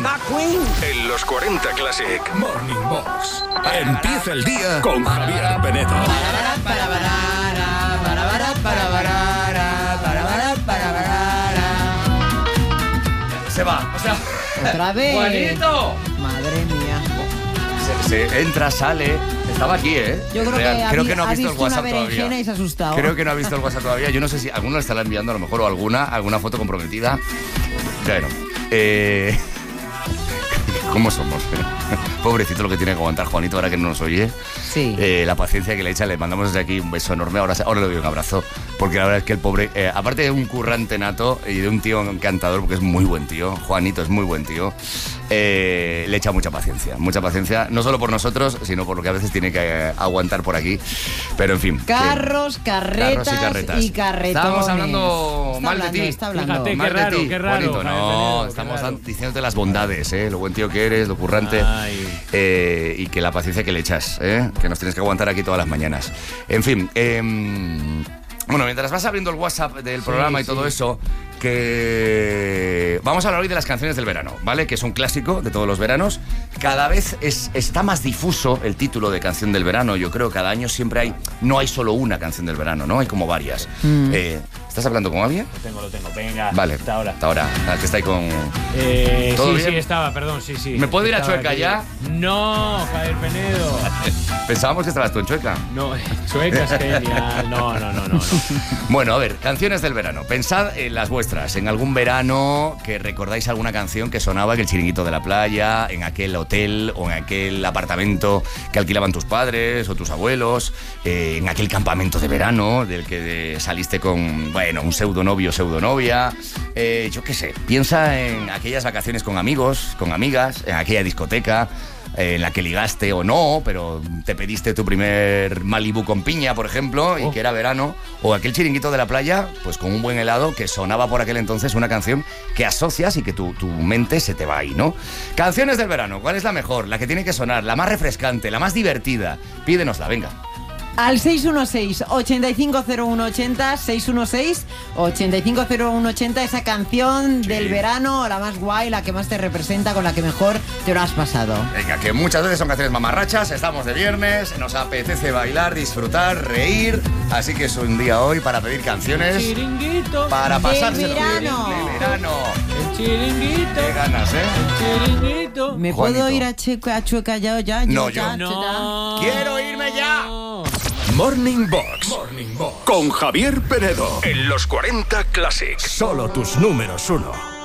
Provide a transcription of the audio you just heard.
McQueen. En los 40 Classic Morning Box. Empieza el día con Javier Penedo. Se va, o sea... ¡Otra vez! ¡Juanito! Madre mía. Se entra, sale... Estaba aquí, ¿eh? Yo creo que no ha ha visto visto el WhatsApp una berenjena todavía. y se ha asustado. Creo que no ha visto el WhatsApp todavía. Yo no sé si alguno le estará enviando a lo mejor o alguna foto comprometida. Bueno, ¿cómo somos? Pobrecito lo que tiene que aguantar Juanito ahora que no nos oye. Sí. La paciencia que le echa, le mandamos desde aquí un beso enorme. Ahora le doy un abrazo, porque la verdad es que el pobre, aparte de un currante nato y de un tío encantador, porque es muy buen tío, Juanito es muy buen tío, le echa mucha paciencia, no solo por nosotros, sino por lo que a veces tiene que aguantar por aquí. Pero en fin. Carros, carretas y carretones. Estábamos hablando mal de ti. Está hablando. Fíjate, Mal de ti, qué raro. Juanito. No, estamos diciéndote las bondades, lo buen tío que eres, lo currante, y que la paciencia que le echas, que nos tienes que aguantar aquí todas las mañanas. En fin, bueno, mientras vas abriendo el WhatsApp del programa y todo eso, que vamos a hablar hoy de las canciones del verano, ¿vale? Que es un clásico de todos los veranos. Cada vez está más difuso el título de canción del verano. Yo creo que cada año siempre no hay solo una canción del verano, ¿no? Hay como varias. ¿Estás hablando con alguien? Lo tengo, venga. Vale, hasta ahora. Que está ahí con... ¿Todo bien? Sí, estaba, perdón, sí. ¿Me puedo ir a Estaba Chueca aquí. ya? No, Javier Penedo. Pensábamos que estabas tú en Chueca. No, Chueca es genial. No. Bueno, a ver, canciones del verano. Pensad en las vuestras, en algún verano que recordáis alguna canción que sonaba en el chiringuito de la playa, en aquel hotel o en aquel apartamento que alquilaban tus padres o tus abuelos, en aquel campamento de verano del que saliste con, bueno, un pseudonovio o pseudonovia. Yo qué sé, piensa en aquellas vacaciones con amigos, con amigas, en aquella discoteca en la que ligaste o no, pero te pediste tu primer Malibu con piña, por ejemplo, y que era verano, o aquel chiringuito de la playa, pues con un buen helado, que sonaba por aquel entonces una canción que asocias y que tu mente se te va ahí, ¿no? Canciones del verano, ¿cuál es la mejor? La que tiene que sonar, la más refrescante, la más divertida. Pídenosla, venga. Al 616-850180, 616-850180, esa canción del verano, la más guay, la que más te representa, con la que mejor te lo has pasado. Venga, que muchas veces son canciones mamarrachas, estamos de viernes, nos apetece bailar, disfrutar, reír, así que es un día hoy para pedir canciones. Chiringuito. Para pasárselo bien. verano. De verano. El chiringuito. Qué ganas, ¿eh? El chiringuito. ¿Me Juanito. puedo ir a Chueca ya? No, ya, yo. No. ¡Quiero irme ya! Morning Box. Con Javier Penedo. en los 40 Classic. Solo tus números uno.